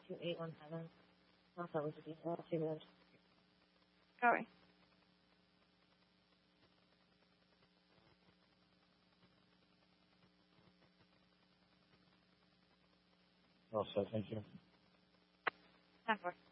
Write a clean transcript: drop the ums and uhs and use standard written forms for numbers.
2817. I'll tell you the details. 2 minutes. All right. Well said. Thank you. 10-4.